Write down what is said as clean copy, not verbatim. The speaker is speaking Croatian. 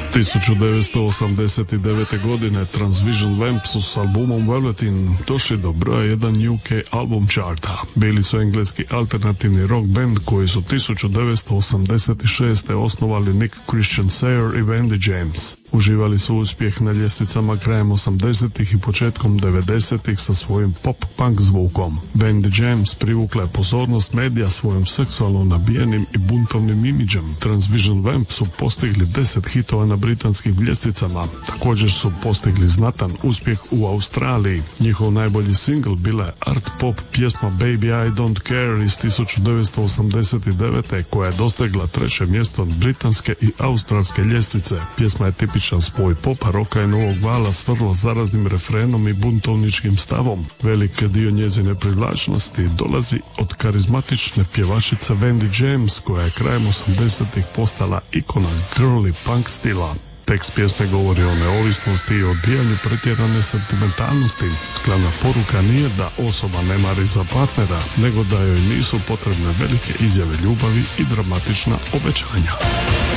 1989. godine Transvision Vamp su s albumom Velveteen došli do broja 1 UK album charta. Bili su engleski alternativni rock band koji su 1986. osnovali Nick Christian Sayer i Wendy James. Uživali su uspjeh na ljestvicama krajem 80-ih i početkom 90-ih sa svojim pop-punk zvukom. Wendy James privukla je pozornost medija svojim seksualno nabijenim i buntovnim imidžem. Transvision Vamp su postigli 10 hitova na britanskim ljestvicama. Također su postigli znatan uspjeh u Australiji. Njihov najbolji singl bila je art pop pjesma Baby I Don't Care iz 1989. koja je dostigla 3. mjesto britanske i australske ljestvice. Pjesma je tipičan spoj popa, roka i novog vala s vrlo zaraznim refrenom i buntovničkim stavom. Veliki dio njezine privlačnosti dolazi od karizmatične pjevačice Wendy James koja je krajem 80-ih postala ikona girly punk stila. Tekst pjesme govori o neovisnosti i odbijanju pretjerane sentimentalnosti. Glavna poruka nije da osoba ne mari za partnera, nego da joj nisu potrebne velike izjave ljubavi i dramatična obećanja.